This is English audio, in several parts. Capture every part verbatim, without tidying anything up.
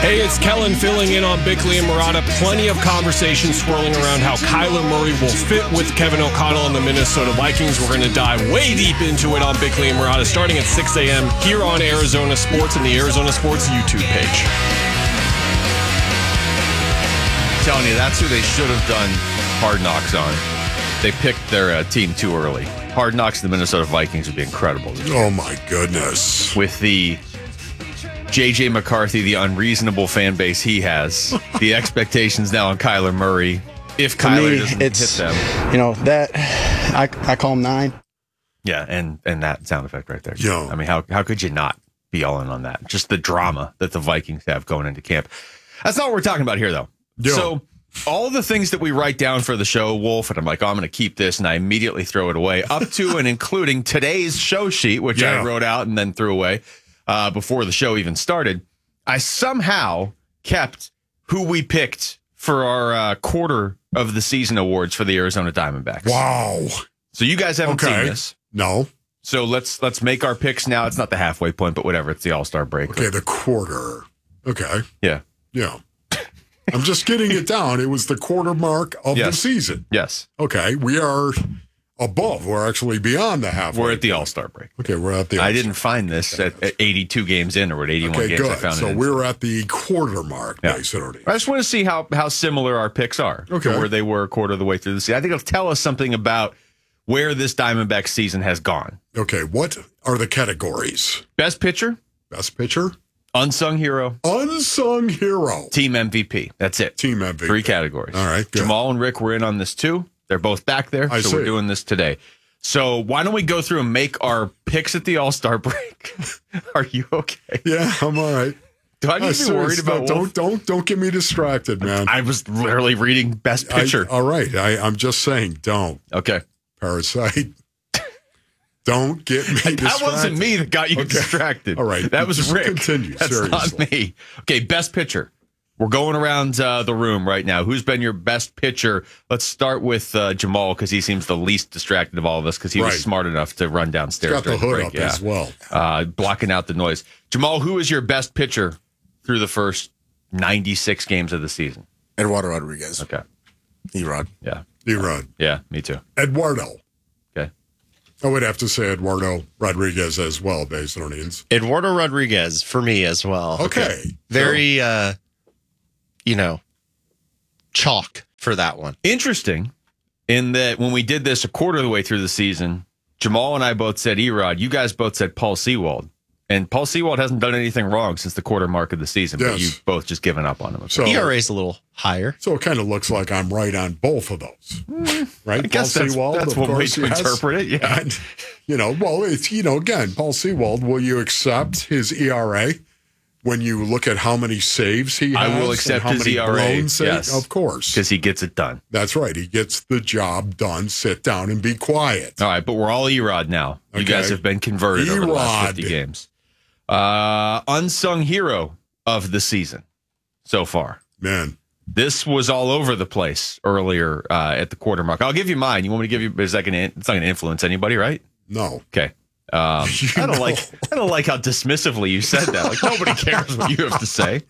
Hey, it's Kellen filling in on Bickley and Murata. Plenty of conversation swirling around how Kyler Murray will fit with Kevin O'Connell and the Minnesota Vikings. We're going to dive way deep into it on Bickley and Murata starting at six a.m. here on Arizona Sports and the Arizona Sports YouTube page. I'm telling you, that's who they should have done Hard Knocks on. They picked their uh, team too early. Hard Knocks and the Minnesota Vikings would be incredible. Oh, my goodness. With the J J McCarthy, the unreasonable fan base he has, the expectations now on Kyler Murray, if For Kyler me, doesn't it's, hit them. You know, that, I, I call him nine. Yeah, and, and that sound effect right there. Yo. I mean, how, how could you not be all in on that? Just the drama that the Vikings have going into camp. That's not what we're talking about here, though. Yo. So all the things that we write down for the show, Wolf, and I'm like, oh, I'm going to keep this, and I immediately throw it away, up to and including today's show sheet, which Yeah. I wrote out and then threw away uh, before the show even started. I somehow kept who we picked for our uh, quarter of the season awards for the Arizona Diamondbacks. Wow. So you guys haven't Okay. seen this. No. So let's let's make our picks now. It's not the halfway point, but whatever. It's the All-Star break. Okay, the quarter. Okay. Yeah. Yeah. I'm just getting it down. It was the quarter mark of the Yes. season. Yes. Okay, we are above. We're actually beyond the halfway. We're at the All-Star break. Okay, we're at the I didn't find this at, at eighty-two games in, or what, eighty-one Okay, games I good. found So it in. we're at the quarter mark, Yeah. basically. I just want to see how, how similar our picks are Okay. to where they were a quarter of the way through the season. I think it'll tell us something about where this Diamondback season has gone. Okay, what are the categories? Best pitcher, Best pitcher? unsung hero, Unsung hero. team M V P. That's it. Team M V P. Three categories. All right, good. Jamal and Rick were in on this too. They're both back there, I so we're see. doing this today. So why don't we go through and make our picks at the All-Star break? Are you okay? Yeah, I'm all right. Do I need Uh, to be worried serious, about no, Wolf? don't don't don't get me distracted, man. I was literally reading Best Pitcher. I, all right, I, I'm just saying, don't okay. parasite. Don't get me distracted. That wasn't me that got you Okay. distracted. All right. That was Just Rick. continue, That's seriously. not me. Okay, best pitcher. We're going around uh, the room right now. Who's been your best pitcher? Let's start with uh, Jamal because he seems the least distracted of all of us because he Right. was smart enough to run downstairs. Got the during hood break. up Yeah. as well. Uh, blocking out the noise. Jamal, who is your best pitcher through the first ninety-six games of the season? Eduardo Rodriguez. Okay. E-Rod. Yeah. D-Rod. Yeah, me too. Eduardo. Okay. I would have to say Eduardo Rodriguez as well, based on ins. Eduardo Rodriguez for me as well. Okay. Very, uh, you know, chalk for that one. Interesting in that when we did this a quarter of the way through the season, Jamal and I both said E-Rod. You guys both said Paul Sewald. And Paul Sewald hasn't done anything wrong since the quarter mark of the season, but Yes. you've both just given up on him. So, E R A is a little higher. so it kind of looks like I'm right on both of those. Right? I guess Paul that's, Sewald, that's of one way course, to yes. interpret it. Yeah. And, you know, well, it's, you know, again, Paul Sewald, will you accept his E R A when you look at how many saves he has? I will and accept how his many E R A, blown saves? yes. Of course. Because he gets it done. That's right. He gets the job done. Sit down and be quiet. All right, but we're all E-Rod now. You Okay. guys have been converted over the last E-Rod. fifty games. Uh, unsung hero of the season so far. Man. This was all over the place earlier uh, at the quarter mark. I'll give you mine. You want me to give you? Is that going to? It's not going to influence anybody, right? No. Okay. Um, You I don't know. like. I don't like how dismissively you said that. Like nobody cares what you have to say.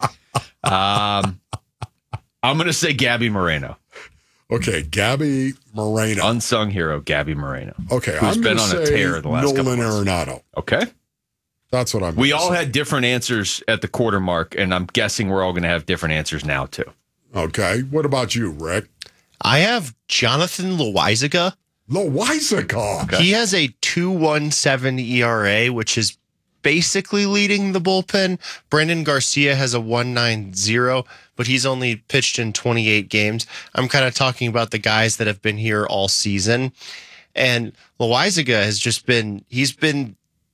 Um, I'm going to say Gabby Moreno, Okay, Gabby Moreno. unsung hero. Gabby Moreno. Okay, who's I'm been gonna on a say tear the last couple Nolan months. Arenado. Okay. That's what I'm. We gonna all say. had different answers at the quarter mark, and I'm guessing we're all going to have different answers now too. Okay, what about you, Rick? I have Jonathan Loizaga. Loizaga. He has a two point one seven E R A, which is basically leading the bullpen. Brandon Garcia has a one point nine zero, but he's only pitched in twenty-eight games. I'm kind of talking about the guys that have been here all season. And Loizaga has just been, he's been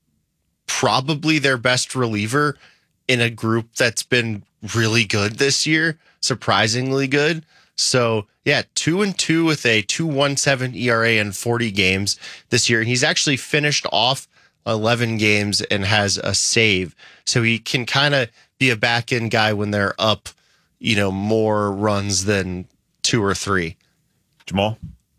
probably their best reliever in a group that's been really good this year, surprisingly good. So yeah, two and two with a two point one seven E R A in forty games this year. And he's actually finished off eleven games and has a save. So he can kind of be a back end guy when they're up, you know, more runs than two or three. Jamal.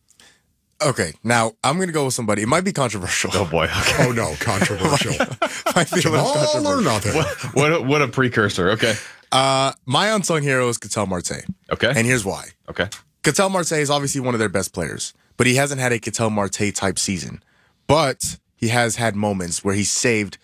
Okay, now I'm going to go with somebody. It might be controversial. Oh boy. Okay. Oh no, controversial. Might be a little All or controversial. nothing. What a, what a precursor. Okay. Uh, my unsung hero is Ketel Marte. Okay. And here's why. Okay. Ketel Marte is obviously one of their best players, but he hasn't had a Ketel Marte type season. But he has had moments where he saved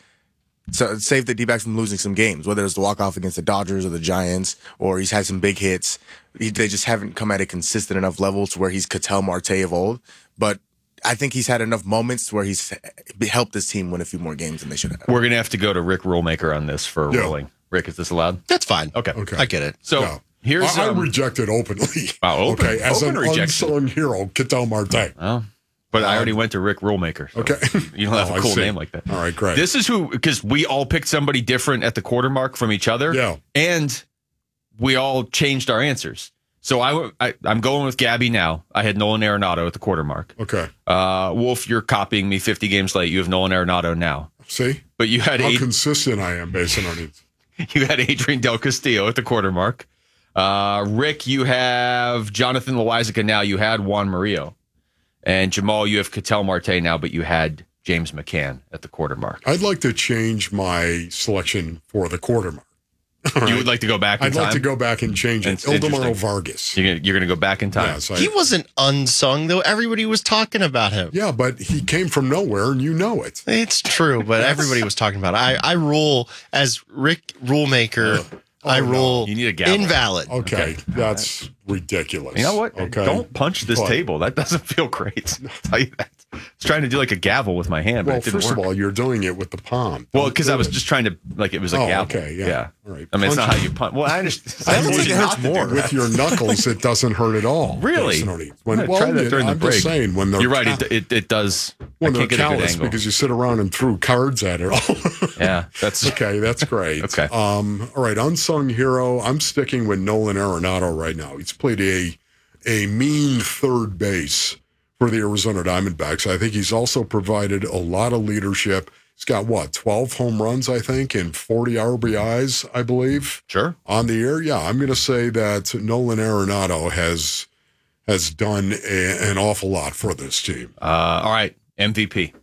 so saved the D-backs from losing some games, whether it's the walk-off against the Dodgers or the Giants, or he's had some big hits. He, they just haven't come at a consistent enough level to where he's Ketel Marte of old. But I think he's had enough moments where he's helped his team win a few more games than they should have. We're going to have to go to Rick Rulemaker on this for Yeah. rolling. Rick, is this allowed? That's fine. Okay. Okay. I get it. So Yeah. here's. I, I um, reject it openly. Wow, open- okay, as open an rejection. unsung hero, Ketel Marte. oh, but I already went to Rick Rulemaker. So Okay. You don't have Oh, a I cool see. name like that. All right, great. This is who, because we all picked somebody different at the quarter mark from each other. Yeah. And we all changed our answers. So I, w- I, I'm going with Gabby now. I had Nolan Arenado at the quarter mark. Okay. Uh, Wolf, you're copying me fifty games late. You have Nolan Arenado now. See But you had how Ad- consistent I am based on it. you had Adrian Del Castillo at the quarter mark. Uh, Rick, you have Jonathan Loizaga now. You had Juan Murillo. And Jamal, you have Ketel Marte now, but you had James McCann at the quarter mark. I'd like to change my selection for the quarter mark. You would like to go back in I'd time? like to go back and change it. It's Ildemaro interesting. Vargas. You're gonna, you're gonna go back in time. Yes, I- He wasn't unsung, though. Everybody was talking about him. yeah, but he came from nowhere, and you know it. It's true, but everybody was talking about it. I, I rule as Rick Rulemaker. I Oh, no. rule You need a gavel. invalid. Okay, Okay. that's ridiculous. You know what? Okay, Don't punch this But- table. That doesn't feel great. I'll tell you that. I was trying to do like a gavel with my hand, but Well, it didn't first work. of all, you're doing it with the palm. well, Don't because do I was it. just trying to, like, it was a Oh, gavel. okay, yeah. All right. I mean, it's not Punch how you punch. Well, I understand. I don't think it hurts more. with your knuckles, it doesn't hurt at all. Really? Personally. I'm gonna try that you- during the I'm break. just saying when they're You're right. ca- It, it, it does. when I they're can't get a good callous angle. because you sit around and threw cards at it all. Yeah, that's Okay, that's great. Okay. Um, all right, unsung hero. I'm sticking with Nolan Arenado right now. He's played a a mean third base for the Arizona Diamondbacks. I think he's also provided a lot of leadership. He's got what, twelve home runs, I think, and forty R B Is, I believe, sure. on the air. Yeah, I'm going to say that Nolan Arenado has has done a, an awful lot for this team. Uh, all right, M V P.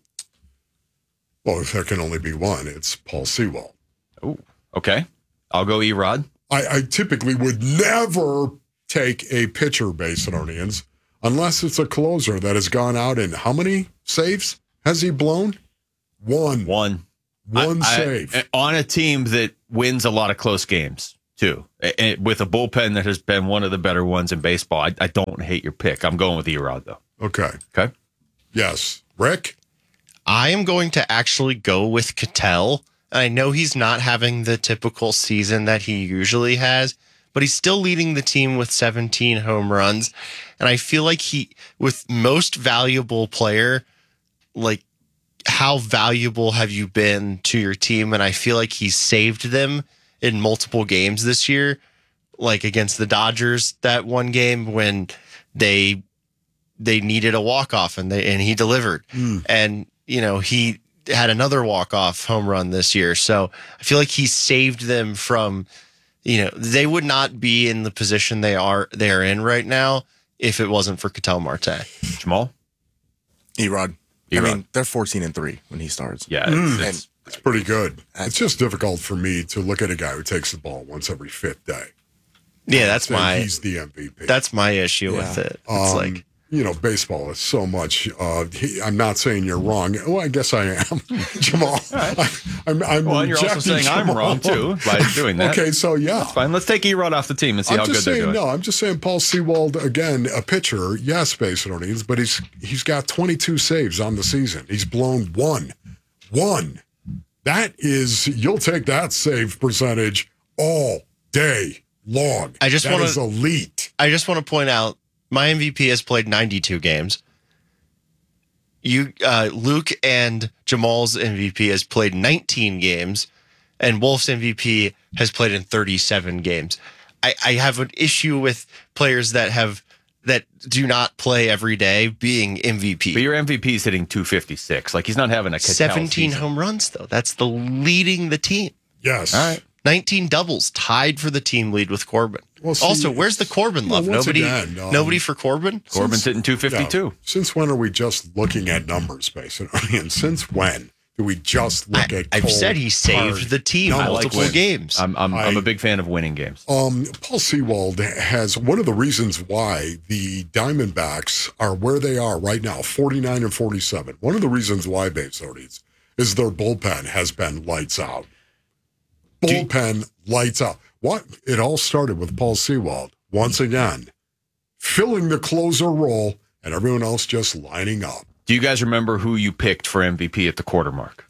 Well, if there can only be one, it's Paul Sewald. Ooh, okay. I'll go E-Rod. I, I typically would never take a pitcher, Basinonians, unless it's a closer that has gone out and how many saves has he blown? One. One. One I- I- save. on a team that wins a lot of close games too, A- and with a bullpen that has been one of the better ones in baseball. I, I don't hate your pick. I'm going with Erod though. Okay. Okay. Yes. Rick? I am going to actually go with Ketel. I know he's not having the typical season that he usually has, but he's still leading the team with seventeen home runs. And I feel like he, with most valuable player, like, how valuable have you been to your team? And I feel like he's saved them in multiple games this year, like against the Dodgers, that one game when they they needed a walk-off and they and he delivered. Mm. And, you know, he had another walk-off home run this year. So I feel like he saved them from, you know, they would not be in the position they are they are in right now if it wasn't for Ketel Marte. Jamal. Erod. I Erod. mean, they're fourteen and three when he starts. Yeah. Mm. It's, it's, It's pretty good. It's just difficult for me to look at a guy who takes the ball once every fifth day. Yeah, that's Say my He's the M V P. that's my issue with it. It's Um, like you know, baseball is so much. Uh, he, I'm not saying you're wrong. Well, I guess I am, Jamal. I, I'm, I'm well, and you're also rejecting saying I'm Jamal. wrong too by doing that. Okay, so yeah. Fine. Let's take Erod off the team and see I'm how good just they're saying, doing. no, I'm just saying Paul Sewald, again, a pitcher, yes, Basinonians, but he's he's got twenty-two saves on the season. He's blown one. One. That is, you'll take that save percentage all day long. I just That wanna- is elite. I just want to point out my M V P has played ninety-two games. You, uh, Luke and Jamal's M V P has played nineteen games, and Wolf's M V P has played in thirty-seven games. I, I have an issue with players that have that do not play every day being M V P. But your M V P is hitting two fifty-six. Like he's not having a Ketel seventeen season. home runs though. That's the leading the team. Yes. All right. nineteen doubles, tied for the team lead with Corbin. Well, see- also, where's the Corbin Well, love? once Nobody, again, um, nobody for Corbin. Corbin's hitting two Yeah. fifty-two. Since when are we just looking at numbers, basically? And since when Do we just look I, at? I've cold, said he saved hard the team numbers? I like multiple wins. games. I'm I'm, I- I'm a big fan of winning games. Um, Paul Sewald has one of the reasons why the Diamondbacks are where they are right now, forty-nine and forty-seven. One of the reasons why, Babe Sodies, is their bullpen has been lights out. Bullpen lights out. What? It all started with Paul Sewald, once again, filling the closer role and everyone else just lining up. Do you guys remember who you picked for M V P at the quarter mark?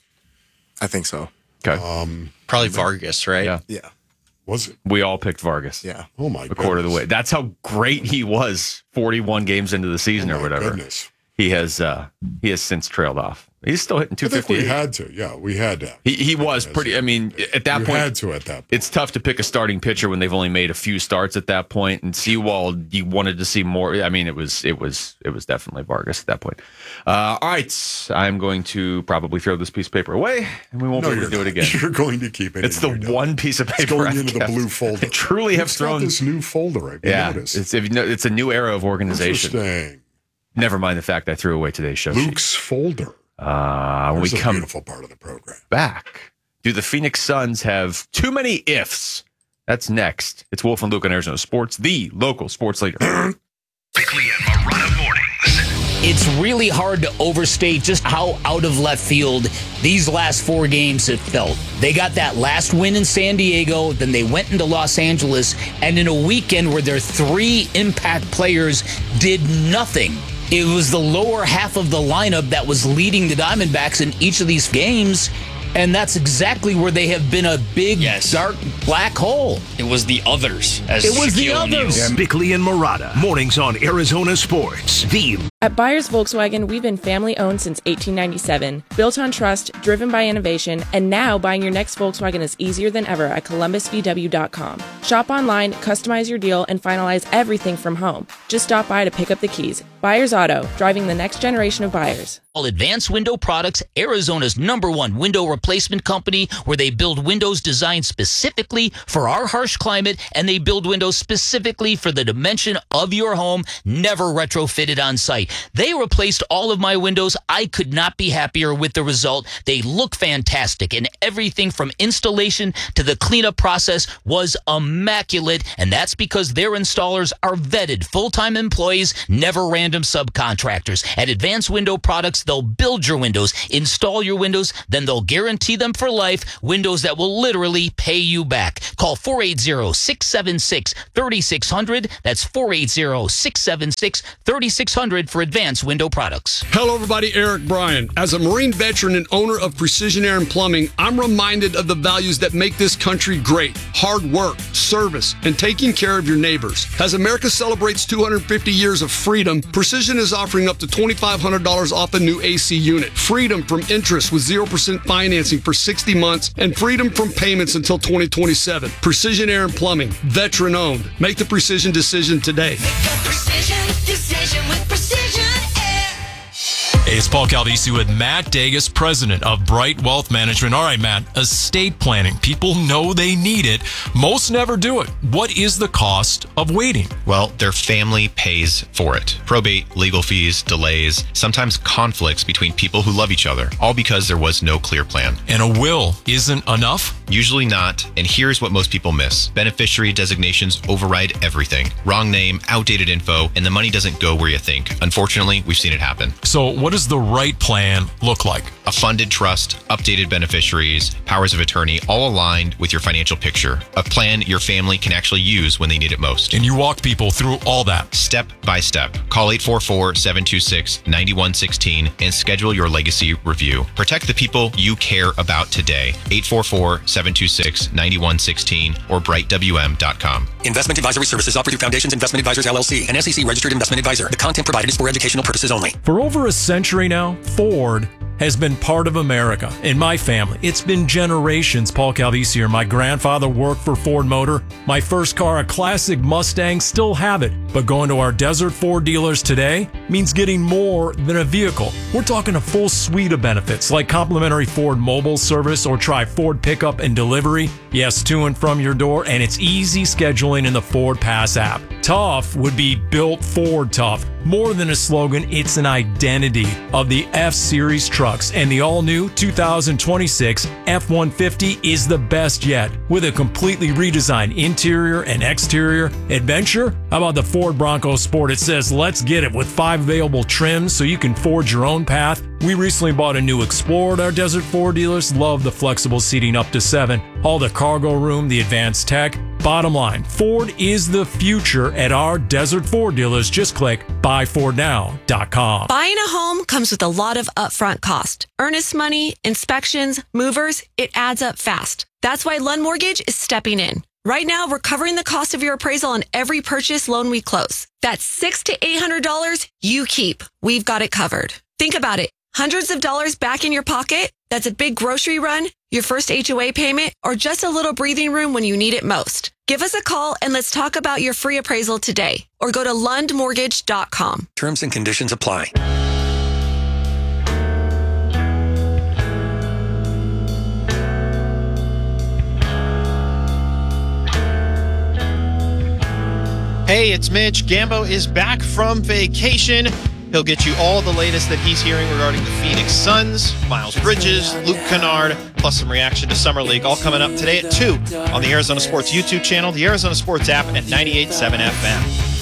I think so. Okay. Um, Probably Vargas, right? Yeah. Yeah. was it? We all picked Vargas. Yeah. Oh, my A goodness. quarter of the way. That's how great he was forty-one games into the season Oh, or my whatever. goodness. He has uh he has since trailed off. He's still hitting I think two fifty. we had to. Yeah, we had to. He he was pretty I mean at that You point had to at that point. it's tough to pick a starting pitcher when they've only made a few starts at that point. And Sewald, you wanted to see more. I mean, it was it was it was definitely Vargas at that point. Uh, all right, I'm going to probably throw this piece of paper away, and we won't No, be able you're to do it not. again. You're going to keep it. It's in the your note. one piece of paper It's going I've into the kept. blue folder. I truly have It's got thrown. this new folder. I've Yeah, noticed. it's if you know, it's a new era of organization. Interesting. Never mind the fact I threw away today's show sheet. Luke's folder. Uh, when we There's a come beautiful part of the program. back, do the Phoenix Suns have too many ifs? That's next. It's Wolf and Luke on Arizona Sports, the local sports leader. Bickley and Marotta mornings. It's really hard to overstate just how out of left field these last four games have felt. They got that last win in San Diego, then they went into Los Angeles, and in a weekend where their three impact players did nothing. It was the lower half of the lineup that was leading the Diamondbacks in each of these games, and that's exactly where they have been a big, Yes. dark, black hole. It was the others, as It was the Shaquille O'Neal. others. Bickley and Marotta mornings on Arizona Sports. The At Byers Volkswagen, we've been family owned since eighteen ninety-seven, built on trust, driven by innovation, and now buying your next Volkswagen is easier than ever at columbus v w dot com. Shop online, customize your deal, and finalize everything from home. Just stop by to pick up the keys. Byers Auto, driving the next generation of buyers. All Advanced Window Products, Arizona's number one window replacement company, where they build windows designed specifically for our harsh climate, and they build windows specifically for the dimension of your home, never retrofitted on site. They replaced all of my windows. I could not be happier with the result. They look fantastic, and everything from installation to the cleanup process was immaculate, and that's because their installers are vetted full-time employees, never random subcontractors. At Advanced Window Products, they'll build your windows, install your windows, then they'll guarantee them for life, windows that will literally pay you back. Call four eight zero, six seven six, three six zero zero. That's four eight zero, six seven six, three six zero zero for Advanced Window Products. Hello, everybody. Eric Bryan. As a Marine veteran and owner of Precision Air and Plumbing, I'm reminded of the values that make this country great. Hard work, service, and taking care of your neighbors. As America celebrates two hundred fifty years of freedom, Precision is offering up to twenty-five hundred dollars off a new A C unit. Freedom from interest with zero percent financing for sixty months and freedom from payments until twenty twenty-seven. Precision Air and Plumbing, veteran owned. Make the precision decision today. Precision decision with Precision Air. Hey, it's Paul Caldisi with Matt Dagas, president of Bright Wealth Management. All right, Matt, estate planning. People know they need it. Most never do it. What is the cost of waiting? Well, their family pays for it. Probate, legal fees, delays, sometimes conflicts between people who love each other, all because there was no clear plan. And a will isn't enough? Usually not, and here's what most people miss. Beneficiary designations override everything. Wrong name, outdated info, and the money doesn't go where you think. Unfortunately, we've seen it happen. So what does the right plan look like? A funded trust, updated beneficiaries, powers of attorney, all aligned with your financial picture. A plan your family can actually use when they need it most. And you walk people through all that. Step by step. Call eight four four, seven two six, nine one one six and schedule your legacy review. Protect the people you care about today. eight four four, seven two six, nine one one six or bright w m dot com. Investment advisory services offered through Foundations Investment Advisors, L L C, an S E C registered investment advisor. The content provided is for educational purposes only. For over a century now, Ford has been part of America. In my family, it's been generations. Paul Caldisi here. My grandfather worked for Ford Motor. My first car, a classic Mustang, still have it. But going to our Desert Ford dealers today means getting more than a vehicle. We're talking a full suite of benefits like complimentary Ford mobile service or try Ford pickup and delivery. Yes, to and from your door, and it's easy scheduling in the Ford Pass app. tough would be built Ford tough. More than a slogan, it's an identity of the F-Series trucks, and the all-new two thousand twenty-six F one fifty is the best yet. With a completely redesigned interior and exterior adventure, how about the Ford Bronco Sport? It says, let's get it, with five available trims so you can forge your own path. We recently bought a new Explorer at our Desert Ford dealers. Love the flexible seating up to seven, all the cargo room, the advanced tech. Bottom line, Ford is the future at our Desert Ford dealers. Just click buy ford now dot com. Buying a home comes with a lot of upfront cost. Earnest money, inspections, movers, it adds up fast. That's why Lund Mortgage is stepping in. Right now, we're covering the cost of your appraisal on every purchase loan we close. That's six hundred to eight hundred dollars you keep. We've got it covered. Think about it. Hundreds of dollars back in your pocket? That's a big grocery run, your first H O A payment, or just a little breathing room when you need it most. Give us a call and let's talk about your free appraisal today, or go to lund mortgage dot com. Terms and conditions apply. Hey, it's Mitch. Gambo is back from vacation. He'll get you all the latest that he's hearing regarding the Phoenix Suns, Miles Bridges, Luke Kennard, plus some reaction to Summer League, all coming up today at two on the Arizona Sports YouTube channel, the Arizona Sports app, at ninety-eight point seven F M.